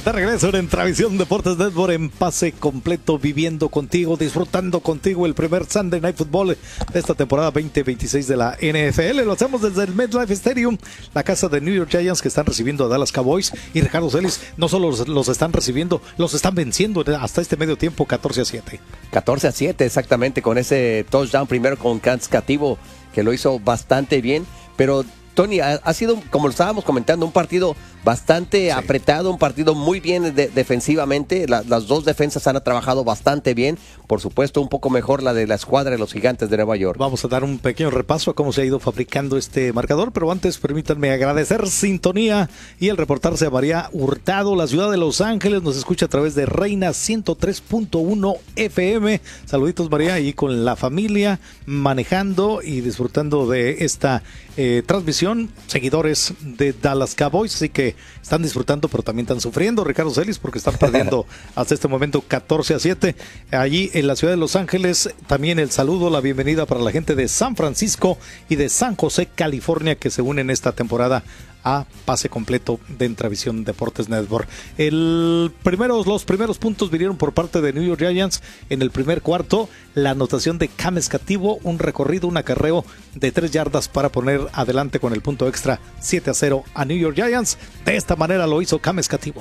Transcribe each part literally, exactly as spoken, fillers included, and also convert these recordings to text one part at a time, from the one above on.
De regreso en Entravisión Deportes Network, en pase completo, viviendo contigo, disfrutando contigo el primer Sunday Night Football de esta temporada veinte veintiséis de la N F L. Lo hacemos desde el MetLife Stadium, la casa de New York Giants, que están recibiendo a Dallas Cowboys. Y Ricardo Celis, no solo los, los están recibiendo, los están venciendo hasta este medio tiempo, catorce a siete. catorce a siete, exactamente, con ese touchdown primero con Kansas Cativo, que lo hizo bastante bien. Pero, Tony, ha, ha sido, como lo estábamos comentando, un partido bastante sí. apretado, un partido muy bien de, defensivamente. La, las dos defensas han trabajado bastante bien. Por supuesto, un poco mejor la de la escuadra de los Gigantes de Nueva York. Vamos a dar un pequeño repaso a cómo se ha ido fabricando este marcador, pero antes permítanme agradecer sintonía y el reportarse a María Hurtado. La ciudad de Los Ángeles nos escucha a través de Reina ciento tres punto uno F M. Saluditos, María, y con la familia manejando y disfrutando de esta eh, transmisión. Seguidores de Dallas Cowboys, así que están disfrutando, pero también están sufriendo, Ricardo Celis, porque están perdiendo hasta este momento catorce a siete. Allí en la ciudad de Los Ángeles, también el saludo, la bienvenida para la gente de San Francisco y de San José, California, que se unen esta temporada a pase completo de Entravisión Deportes Network. El primeros, los primeros puntos vinieron por parte de New York Giants en el primer cuarto. La anotación de Kames Cativo, un recorrido, un acarreo de tres yardas para poner adelante con el punto extra siete a cero a New York Giants. De esta manera lo hizo Kames Cativo.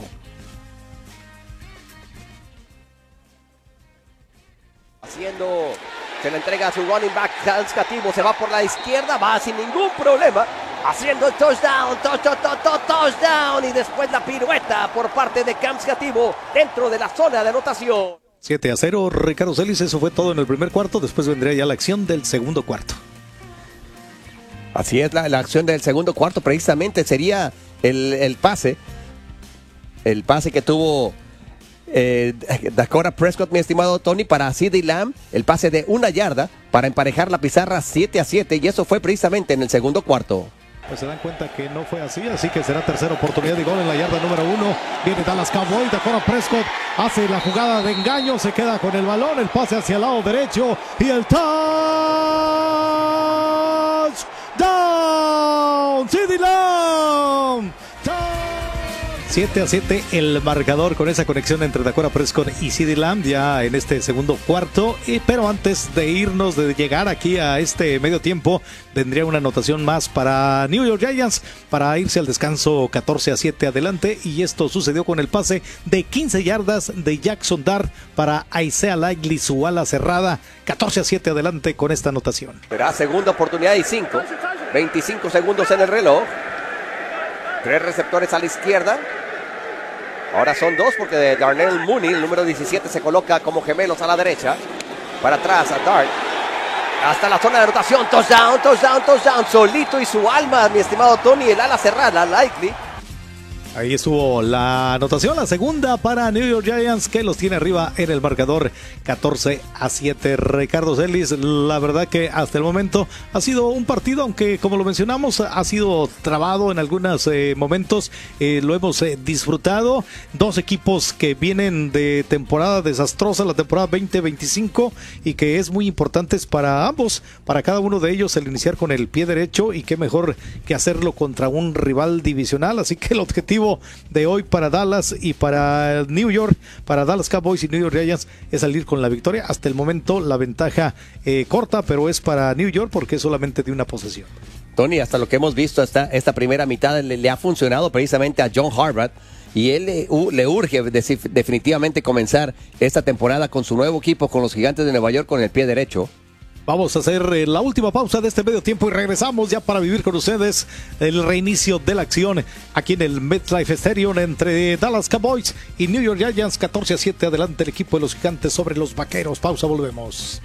Haciendo, se le entrega a su running back, Kames Cativo, se va por la izquierda, va sin ningún problema, haciendo el touchdown, touch, touch, touch, touchdown, y después la pirueta por parte de Kames Cativo dentro de la zona de anotación. siete a cero, Ricardo Celis, eso fue todo en el primer cuarto. Después vendría ya la acción del segundo cuarto. Así es, la, la acción del segundo cuarto precisamente sería el, el pase, el pase que tuvo eh, Dakota Prescott, mi estimado Tony, para CeeDee Lamb, el pase de una yarda para emparejar la pizarra siete a siete, y eso fue precisamente en el segundo cuarto. Pues se dan cuenta que no fue así, así que será tercera oportunidad de gol en la yarda número uno. Viene Dallas Cowboys, Dakota Prescott hace la jugada de engaño, se queda con el balón, el pase hacia el lado derecho y el touchdown, CeeDee Lamb. siete a siete el marcador con esa conexión entre Dakota Prescott y CeeDee Lamb ya en este segundo cuarto. Y, pero antes de irnos, de llegar aquí a este medio tiempo, vendría una anotación más para New York Giants para irse al descanso catorce a siete adelante. Y esto sucedió con el pase de quince yardas de Jackson Dart para Isaiah Likely, su ala cerrada. catorce a siete adelante con esta anotación. Será segunda oportunidad y cinco. veinticinco segundos en el reloj. Tres receptores a la izquierda. Ahora son dos porque Darnell Mooney, el número diecisiete, se coloca como gemelos a la derecha. Para atrás a Dart. Hasta la zona de anotación. Touchdown, touchdown, touchdown. Solito y su alma, mi estimado Tony, el ala cerrada, Likely. Ahí estuvo la anotación, la segunda para New York Giants, que los tiene arriba en el marcador catorce a siete. Ricardo Celis, la verdad que hasta el momento ha sido un partido, aunque como lo mencionamos, ha sido trabado en algunos eh, momentos, eh, lo hemos eh, disfrutado. Dos equipos que vienen de temporada desastrosa, la temporada veinte veinticinco, y que es muy importante para ambos, para cada uno de ellos, el iniciar con el pie derecho, y qué mejor que hacerlo contra un rival divisional. Así que el objetivo de hoy para Dallas y para New York, para Dallas Cowboys y New York Giants, es salir con la victoria. Hasta el momento la ventaja eh, corta, pero es para New York porque es solamente de una posesión. Tony, hasta lo que hemos visto hasta esta primera mitad le, le ha funcionado precisamente a John Harbaugh, y él le, uh, le urge de, definitivamente comenzar esta temporada con su nuevo equipo, con los Gigantes de Nueva York, con el pie derecho. Vamos a hacer eh, la última pausa de este medio tiempo y regresamos ya para vivir con ustedes el reinicio de la acción aquí en el MetLife Stadium entre Dallas Cowboys y New York Giants. Catorce a siete adelante el equipo de los Gigantes sobre los Vaqueros. Pausa, volvemos.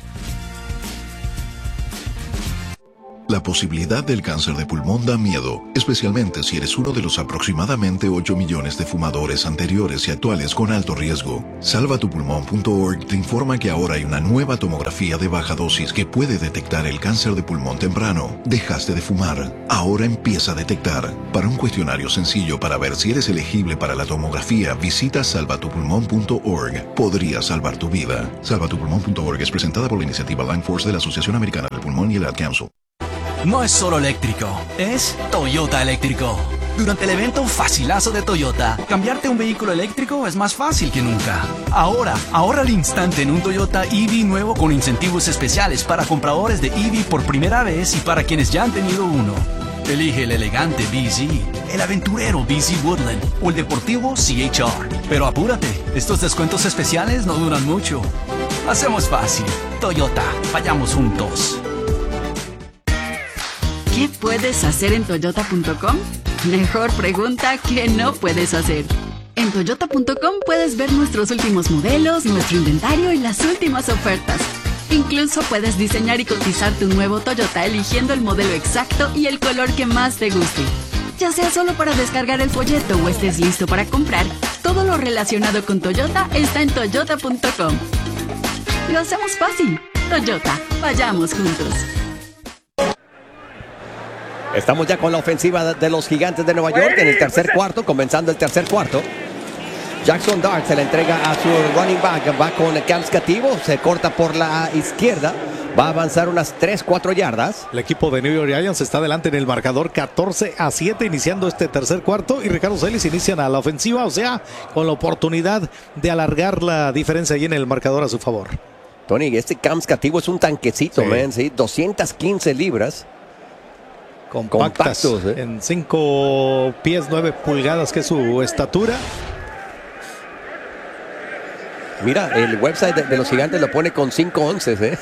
La posibilidad del cáncer de pulmón da miedo, especialmente si eres uno de los aproximadamente ocho millones de fumadores anteriores y actuales con alto riesgo. salva tu pulmón punto org te informa que ahora hay una nueva tomografía de baja dosis que puede detectar el cáncer de pulmón temprano. Dejaste de fumar, ahora empieza a detectar. Para un cuestionario sencillo para ver si eres elegible para la tomografía, visita salva tu pulmón punto org. Podría salvar tu vida. salva tu pulmón punto org es presentada por la iniciativa Lung Force de la Asociación Americana del Pulmón y el Ad Council. No es solo eléctrico, es Toyota eléctrico. Durante el evento Facilazo de Toyota, cambiarte a un vehículo eléctrico es más fácil que nunca. Ahora, ahorra al instante en un Toyota E V nuevo con incentivos especiales para compradores de E V por primera vez y para quienes ya han tenido uno. Elige el elegante B Z, el aventurero B Z Woodland o el deportivo C H R. Pero apúrate, estos descuentos especiales no duran mucho. Hacemos fácil. Toyota, vayamos juntos. ¿Qué puedes hacer en toyota punto com? Mejor pregunta que no puedes hacer. En toyota punto com puedes ver nuestros últimos modelos, nuestro inventario y las últimas ofertas. Incluso puedes diseñar y cotizar tu nuevo Toyota eligiendo el modelo exacto y el color que más te guste. Ya sea solo para descargar el folleto o estés listo para comprar, todo lo relacionado con Toyota está en toyota punto com. Lo hacemos fácil. Toyota, vayamos juntos. Estamos ya con la ofensiva de los Gigantes de Nueva York en el tercer cuarto, comenzando el tercer cuarto. Jackson Dart se la entrega a su running back, va con Cam Scativo, se corta por la izquierda, va a avanzar unas tres cuatro yardas. El equipo de New York Giants está adelante en el marcador catorce a siete iniciando este tercer cuarto y Ricardo Celis inician a la ofensiva, o sea, con la oportunidad de alargar la diferencia ahí en el marcador a su favor. Tony, este Cam Scativo es un tanquecito, sí. man, ¿sí? doscientas quince libras. Compactas, compactos, ¿eh? En cinco pies nueve pulgadas, que es su estatura. Mira, el website de, de los Gigantes lo pone con cinco once, ¿eh?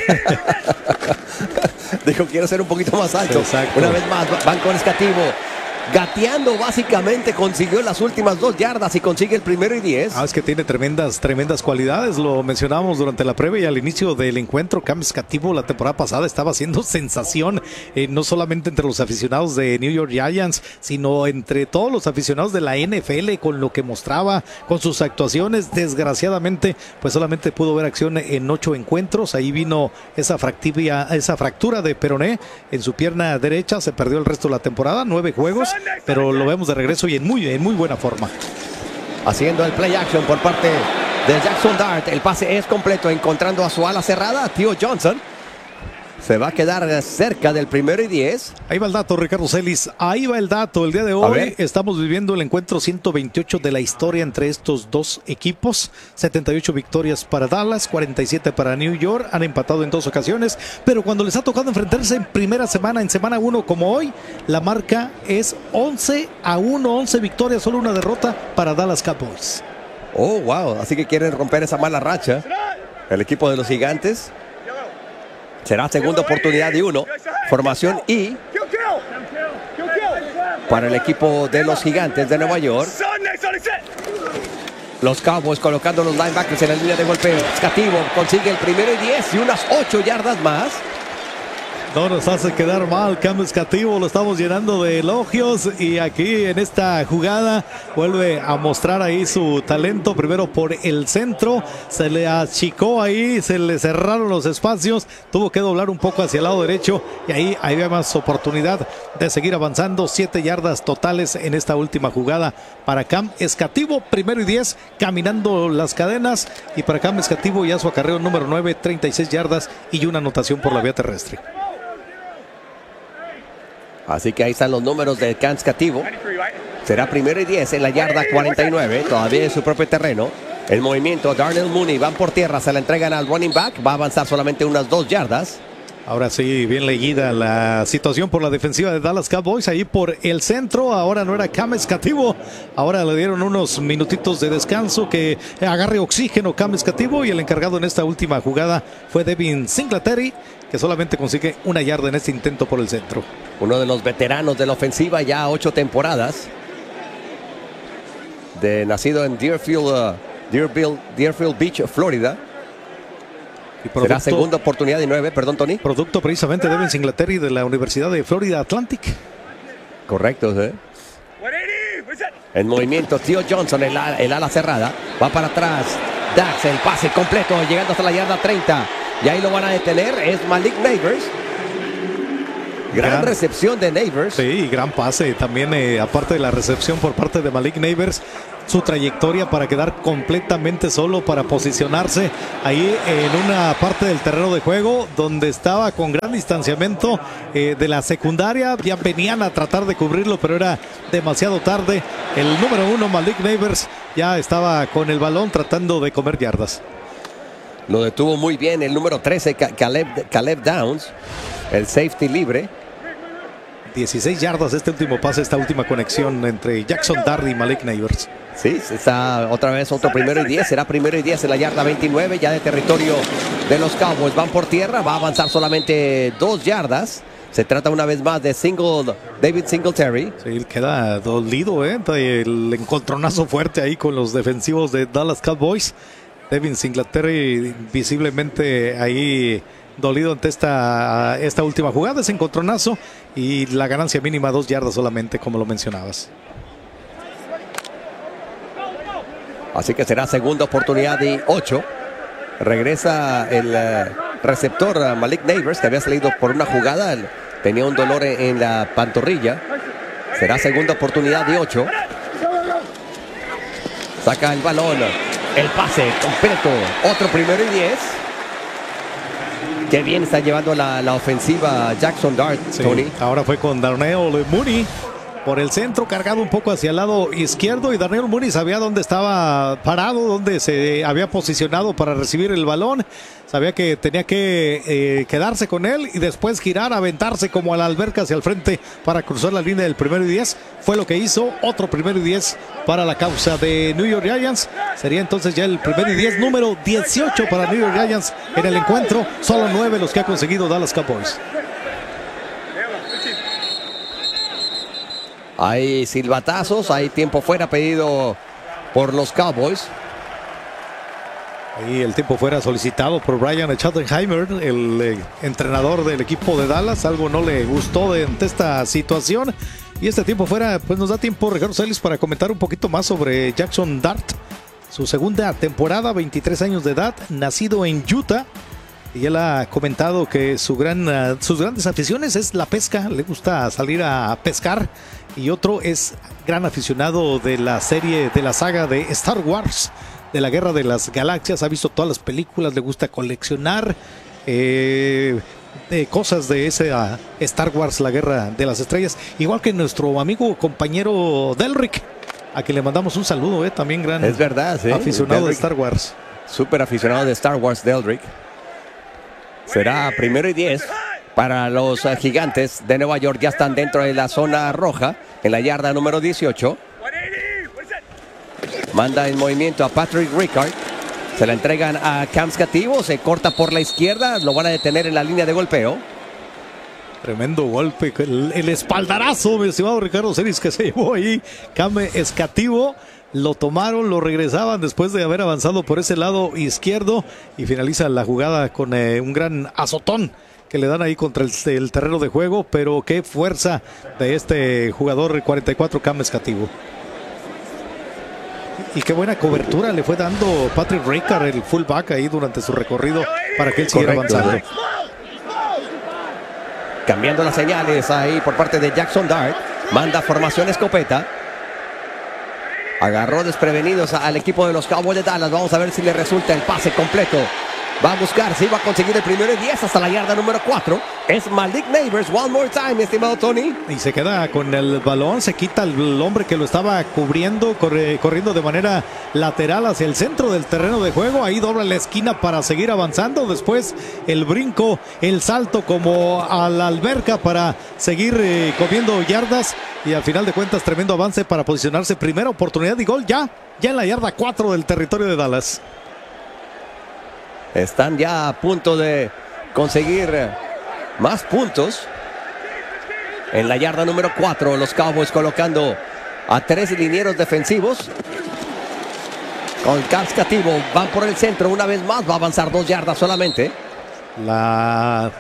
Dijo, quiero ser un poquito más alto. Exacto. Una vez más, van con Scativo. Gateando básicamente, consiguió las últimas dos yardas y consigue el primero y diez. Ah, es que tiene tremendas, tremendas cualidades. Lo mencionábamos durante la previa y al inicio del encuentro. Cam Scativo la temporada pasada estaba haciendo sensación, eh, no solamente entre los aficionados de New York Giants, sino entre todos los aficionados de la N F L, con lo que mostraba, con sus actuaciones. Desgraciadamente, pues solamente pudo ver acción en ocho encuentros. Ahí vino esa fractura, esa fractura de peroné en su pierna derecha. Se perdió el resto de la temporada, nueve juegos. Pero lo vemos de regreso y en muy, en muy buena forma. Haciendo el play action por parte de Jackson Dart. El pase es completo, encontrando a su ala cerrada, Theo Johnson. Se va a quedar cerca del primero y diez. Ahí va el dato, Ricardo Celis. Ahí va el dato. El día de hoy estamos viviendo el encuentro ciento veintiocho de la historia entre estos dos equipos. setenta y ocho victorias para Dallas, cuarenta y siete para New York. Han empatado en dos ocasiones, pero cuando les ha tocado enfrentarse en primera semana, en semana uno como hoy, la marca es once a uno, once victorias, solo una derrota para Dallas Cowboys. Oh, wow. Así que quieren romper esa mala racha. El equipo de los Gigantes. Será segunda oportunidad de uno. Formación I para el equipo de los Gigantes de Nueva York. Los Cowboys colocando los linebackers en la línea de golpeo. Scativo consigue el primero y diez y unas ocho yardas más. No nos hace quedar mal Cam Scativo, lo estamos llenando de elogios y aquí en esta jugada vuelve a mostrar ahí su talento, primero por el centro, se le achicó ahí, se le cerraron los espacios, tuvo que doblar un poco hacia el lado derecho y ahí había más oportunidad de seguir avanzando, siete yardas totales en esta última jugada para Cam Scativo, primero y diez, caminando las cadenas y para Cam Scativo ya su acarreo número nueve, treinta y seis yardas y una anotación por la vía terrestre. Así que ahí están los números de Cam Scativo. Será primero y diez en la yarda cuarenta y nueve, todavía en su propio terreno. El movimiento, Darnell Mooney, van por tierra, se la entregan al running back, va a avanzar solamente unas dos yardas. Ahora sí, bien leída la situación por la defensiva de Dallas Cowboys, ahí por el centro, ahora no era Cam Scativo, ahora le dieron unos minutitos de descanso, que agarre oxígeno Cam Scativo y el encargado en esta última jugada fue Devin Singletary, que solamente consigue una yarda en este intento por el centro. Uno de los veteranos de la ofensiva, ya ocho temporadas, de, nacido en Deerfield, uh, Deerfield, Deerfield Beach, Florida. Y producto, será segunda oportunidad de nueve, perdón, Tony. Producto precisamente de Devin Singletary de la Universidad de Florida Atlantic. Correcto, ¿eh? En movimiento, Theo Johnson, el, el ala cerrada, va para atrás. Dax, el pase completo, llegando hasta la yarda treinta. Y ahí lo van a detener, es Malik Neighbors. Gran, gran recepción de Neighbors. Sí, gran pase. También, eh, aparte de la recepción por parte de Malik Neighbors, su trayectoria para quedar completamente solo, para posicionarse ahí en una parte del terreno de juego donde estaba con gran distanciamiento eh, de la secundaria. Ya venían a tratar de cubrirlo, pero era demasiado tarde. El número uno, Malik Neighbors, ya estaba con el balón tratando de comer yardas. Lo detuvo muy bien el número trece, Caleb, Caleb Downs, el safety libre. dieciséis yardas este último pase, esta última conexión entre Jackson Dart y Malik Neighbors. Sí, está otra vez otro primero y diez. Será primero y diez en la yarda veintinueve, ya de territorio de los Cowboys. Van por tierra, va a avanzar solamente dos yardas. Se trata una vez más de single David Singletary. Sí, queda dolido, ¿eh? El encontronazo fuerte ahí con los defensivos de Dallas Cowboys. David Singletary visiblemente ahí dolido ante esta, esta última jugada, ese encontronazo, y la ganancia mínima dos yardas solamente, como lo mencionabas. Así que será segunda oportunidad de ocho. Regresa el uh, receptor uh, Malik Neighbors, que había salido por una jugada. Tenía un dolor en, en la pantorrilla. Será segunda oportunidad de ocho. Saca el balón. El pase completo. Otro primero y diez. Qué bien está llevando la, la ofensiva Jackson Dart, sí, Tony. Ahora fue con Darnell Mooney por el centro, cargado un poco hacia el lado izquierdo, y Darnell Mooney sabía dónde estaba parado, dónde se había posicionado para recibir el balón. Sabía que tenía que eh, quedarse con él y después girar, aventarse como a la alberca hacia el frente para cruzar la línea del primero y diez. Fue lo que hizo. Otro primero y diez para la causa de New York Giants. Sería entonces ya el primero y diez número dieciocho para New York Giants en el encuentro. Solo nueve los que ha conseguido Dallas Cowboys. Hay silbatazos, hay tiempo fuera pedido por los Cowboys. Ahí el tiempo fuera solicitado por Brian Schottenheimer, el eh, entrenador del equipo de Dallas. Algo no le gustó de, ante esta situación. Y este tiempo fuera, pues nos da tiempo, Ricardo Celis, para comentar un poquito más sobre Jackson Dart. Su segunda temporada, veintitrés años de edad, nacido en Utah. Y él ha comentado que su gran, uh, sus grandes aficiones es la pesca. Le gusta salir a pescar. Y otro es gran aficionado de la serie, de la saga de Star Wars, de la Guerra de las Galaxias. Ha visto todas las películas, le gusta coleccionar eh, eh, cosas de ese uh, Star Wars, la Guerra de las Estrellas. Igual que nuestro amigo compañero Delrick, a quien le mandamos un saludo, eh, también gran es verdad, ¿sí? aficionado Delrick, de Star Wars. Súper aficionado de Star Wars, Delrick. Será primero y diez para los uh, Gigantes de Nueva York. Ya están dentro de la zona roja, en la yarda número dieciocho. Manda en movimiento a Patrick Ricard. Se la entregan a Cam Scativo. Se corta por la izquierda. Lo van a detener en la línea de golpeo. Tremendo golpe. El, el espaldarazo, mi estimado Ricardo Celis, que se llevó ahí Cam Scativo. Lo tomaron, lo regresaban después de haber avanzado por ese lado izquierdo. Y finaliza la jugada con eh, un gran azotón que le dan ahí contra el, el terreno de juego. Pero qué fuerza de este jugador cuarenta y cuatro, Cam Scativo. Y qué buena cobertura le fue dando Patrick Ricard, el fullback, ahí durante su recorrido para que él siguiera avanzando. Cambiando las señales ahí por parte de Jackson Dart. Manda formación escopeta. Agarró desprevenidos al equipo de los Cowboys de Dallas. Vamos a ver si le resulta el pase completo. Va a buscar, sí, va a conseguir el primero y diez hasta la yarda número cuatro. Es Malik Neighbors, one more time, estimado Tony. Y se queda con el balón, se quita el hombre que lo estaba cubriendo, corre, corriendo de manera lateral hacia el centro del terreno de juego. Ahí dobla la esquina para seguir avanzando. Después el brinco, el salto como a la alberca para seguir eh, comiendo yardas. Y al final de cuentas, tremendo avance para posicionarse. Primera oportunidad y gol ya, ya en la yarda cuatro del territorio de Dallas. Están ya a punto de conseguir más puntos. En la yarda número cuatro, los Cowboys colocando a tres linieros defensivos. Con Cam Scativo van por el centro una vez más. Va a avanzar dos yardas solamente. La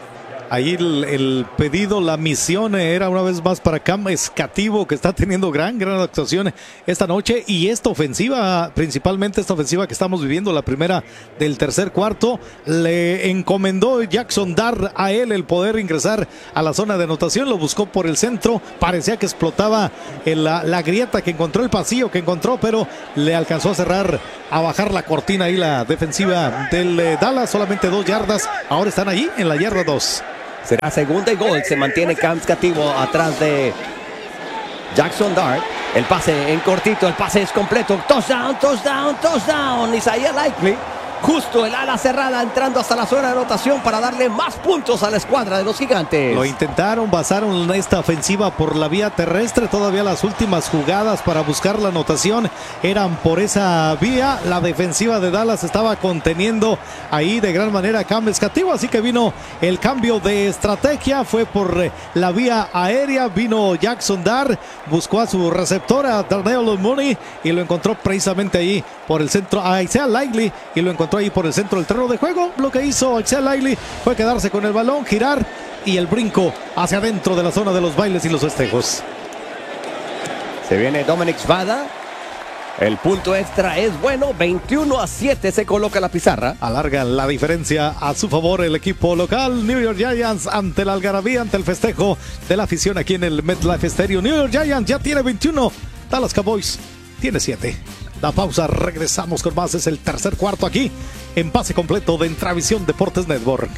Ahí el, el pedido, la misión era una vez más para Cam Escativo, que está teniendo gran, gran actuación esta noche. Y esta ofensiva, principalmente esta ofensiva que estamos viviendo, la primera del tercer cuarto, le encomendó Jackson Dart a él el poder ingresar a la zona de anotación. Lo buscó por el centro, parecía que explotaba en la, la grieta que encontró, el pasillo que encontró, pero le alcanzó a cerrar, a bajar la cortina ahí la defensiva del eh, Dallas. Solamente dos yardas, ahora están allí en la yarda dos. Será segunda y gol. Se mantiene Cam Escativo atrás de Jackson Dart. El pase en cortito, el pase es completo. Touchdown, touchdown, touchdown. Isaiah Likely, justo el ala cerrada, entrando hasta la zona de anotación para darle más puntos a la escuadra de los Gigantes. Lo intentaron, basaron esta ofensiva por la vía terrestre. Todavía las últimas jugadas para buscar la anotación eran por esa vía. La defensiva de Dallas estaba conteniendo ahí de gran manera a Cam Escativo, así que vino el cambio de estrategia. Fue por la vía aérea, vino Jackson Dart, buscó a su receptor, a Darnell Mooney, y lo encontró precisamente ahí por el centro a Isaiah Likely, y lo encontró ahí por el centro del terreno de juego. Lo que hizo Isaiah Likely fue quedarse con el balón, girar y el brinco hacia adentro de la zona de los bailes y los festejos. Se viene Dominic Svada. El punto extra es bueno. veintiuno a siete se coloca la pizarra. Alarga la diferencia a su favor el equipo local. New York Giants ante la algarabía, ante el festejo de la afición aquí en el MetLife Stadium. New York Giants ya tiene veintiuno. Dallas Cowboys tiene siete. La pausa, regresamos con más. Es el tercer cuarto aquí en Pase Completo de Intravisión Deportes Network.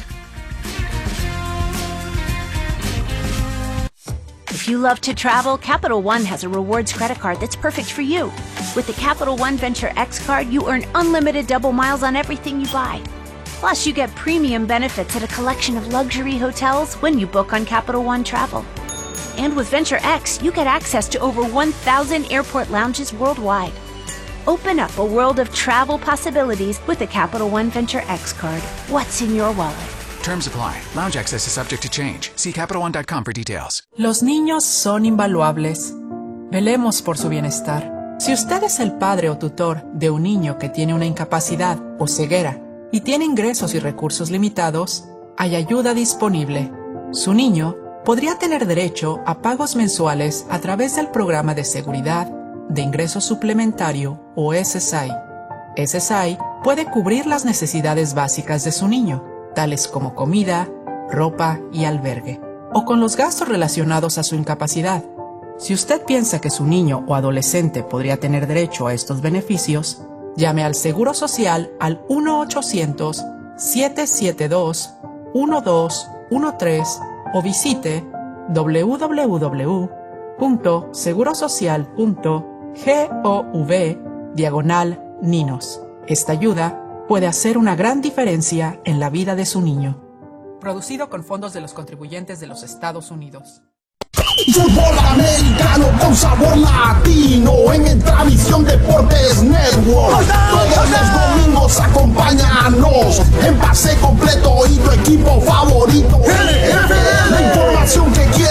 If you love to travel, Capital One has a rewards credit card that's perfect for you. With the Capital One Venture X card, you earn unlimited double miles on everything you buy. Plus, you get premium benefits at a collection of luxury hotels when you book on Capital One Travel. And with Venture X, you get access to over one thousand airport lounges worldwide. Open up a world of travel possibilities with the Capital One Venture X card. What's in your wallet? Terms apply. Lounge access is subject to change. See Capital One dot com for details. Los niños son invaluables. Velemos por su bienestar. Si usted es el padre o tutor de un niño que tiene una incapacidad o ceguera y tiene ingresos y recursos limitados, hay ayuda disponible. Su niño podría tener derecho a pagos mensuales a través del Programa de Seguridad de Ingreso Suplementario o S S I. S S I puede cubrir las necesidades básicas de su niño, tales como comida, ropa y albergue, o con los gastos relacionados a su incapacidad. Si usted piensa que su niño o adolescente podría tener derecho a estos beneficios, llame al Seguro Social al uno ochocientos, siete siete dos, uno dos uno tres o visite doble u doble u doble u punto segurosocial punto gov diagonal ninos. Esta ayuda puede hacer una gran diferencia en la vida de su niño. Producido con fondos de los contribuyentes de los Estados Unidos. Fútbol americano con sabor latino en Intravisión Deportes Network. Todos los domingos acompáñanos en Pase Completo y tu equipo favorito. La información que quieres.